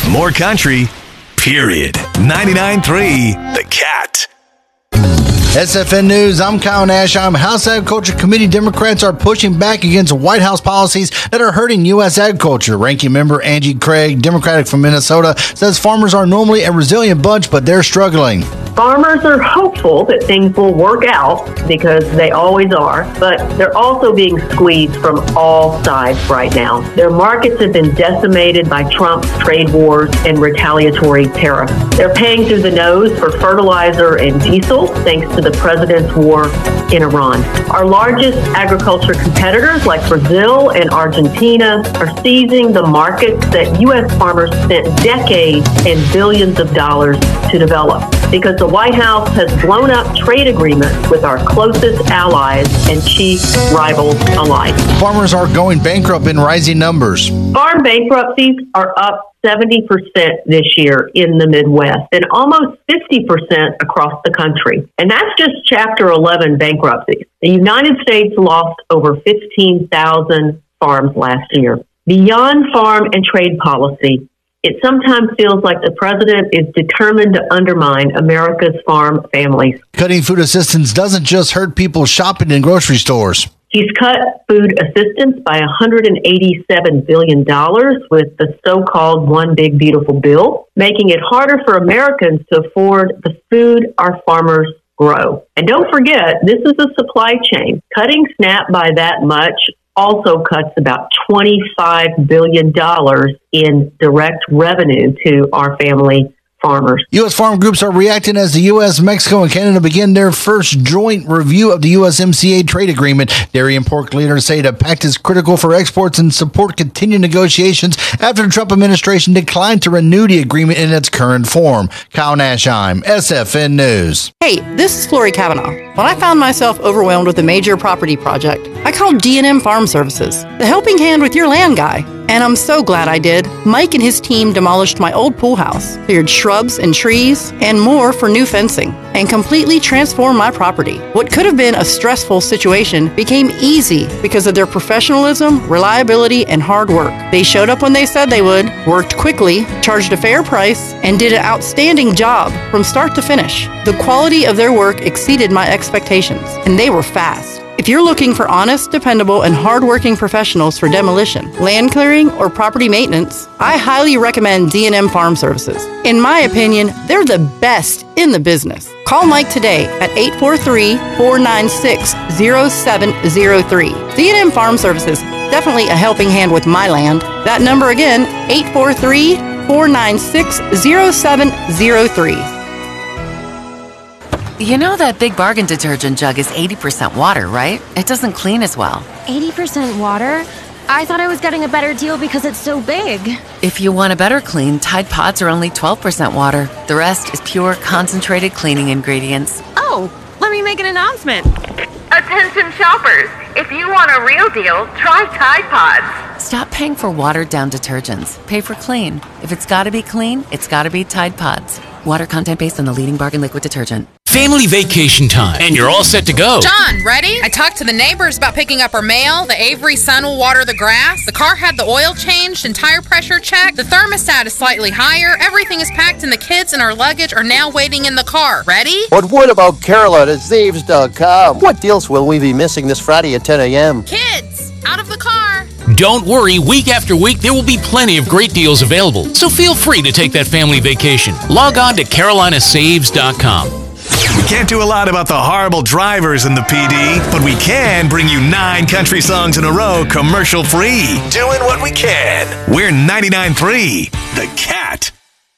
More country, period. 99.3 The Cat. SFN News, I'm Kyle Nash. House Agriculture Committee Democrats are pushing back against White House policies that are hurting U.S. agriculture. Ranking member Angie Craig, Democratic from Minnesota, says farmers are normally a resilient bunch, but they're struggling. Farmers are hopeful that things will work out because they always are, but they're also being squeezed from all sides right now. Their markets have been decimated by Trump's trade wars and retaliatory tariffs. They're paying through the nose for fertilizer and diesel thanks to the president's war in Iran. Our largest agriculture competitors like Brazil and Argentina are seizing the markets that U.S. farmers spent decades and billions of dollars to develop because the White House has blown up trade agreements with our closest allies and chief rivals alike. Farmers are going bankrupt in rising numbers. Farm bankruptcies are up 70% this year in the Midwest and almost 50% across the country. And that's just Chapter 11 bankruptcies. The United States lost over 15,000 farms last year. Beyond farm and trade policy, it sometimes feels like the president is determined to undermine America's farm families. Cutting food assistance doesn't just hurt people shopping in grocery stores. He's cut food assistance by $187 billion with the so-called One Big Beautiful Bill, making it harder for Americans to afford the food our farmers grow. And don't forget, this is a supply chain. Cutting SNAP by that much also cuts about $25 billion in direct revenue to our family farmers. U.S. farm groups are reacting as the U.S., Mexico, and Canada begin their first joint review of the USMCA trade agreement. Dairy and pork leaders say the pact is critical for exports and support continued negotiations after the Trump administration declined to renew the agreement in its current form. Kyle Nashheim, SFN News. Hey, this is Lori Kavanaugh. When I found myself overwhelmed with a major property project, I called D&M Farm Services, the helping hand with your land guy. And I'm so glad I did. Mike and his team demolished my old pool house, cleared shrubs and trees, and more for new fencing, and completely transformed my property. What could have been a stressful situation became easy because of their professionalism, reliability, and hard work. They showed up when they said they would, worked quickly, charged a fair price, and did an outstanding job from start to finish. The quality of their work exceeded my expectations, and they were fast. If you're looking for honest, dependable, and hardworking professionals for demolition, land clearing, or property maintenance, I highly recommend D&M Farm Services. In my opinion, they're the best in the business. Call Mike today at 843-496-0703. D&M Farm Services, definitely a helping hand with my land. That number again, 843-496-0703. You know that Big Bargain detergent jug is 80% water, right? It doesn't clean as well. 80% water? I thought I was getting a better deal because it's so big. If you want a better clean, Tide Pods are only 12% water. The rest is pure, concentrated cleaning ingredients. Oh, let me make an announcement. Attention shoppers, if you want a real deal, try Tide Pods. Stop paying for watered-down detergents. Pay for clean. If it's gotta be clean, it's gotta be Tide Pods. Water content based on the leading Bargain liquid detergent. Family vacation time, and you're all set to go. John, ready? I talked to the neighbors about picking up our mail. The Avery son will water the grass. The car had the oil changed and tire pressure checked. The thermostat is slightly higher. Everything is packed, and the kids and our luggage are now waiting in the car. Ready? But what about Carolyn at Zaves.com? What deals will we be missing this Friday at 10 a.m.? Kids, out of the car. Don't worry, week after week, there will be plenty of great deals available. So feel free to take that family vacation. Log on to CarolinaSaves.com. We can't do a lot about the horrible drivers in the PD, but we can bring you 9 country songs in a row commercial free. Doing what we can. We're 99.3 The Cat.